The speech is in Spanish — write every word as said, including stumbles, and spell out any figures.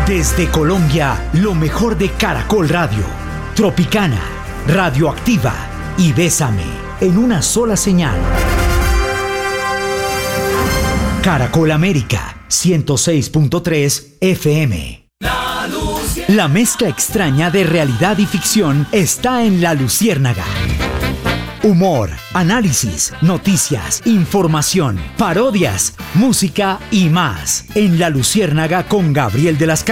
Desde Colombia, lo mejor de Caracol Radio, Tropicana, Radioactiva y Bésame, en una sola señal. Caracol América, ciento seis punto tres F M. La, La mezcla extraña de realidad y ficción está en La Luciérnaga. Humor, análisis, noticias, información, parodias, música y más. En La Luciérnaga con Gabriel de las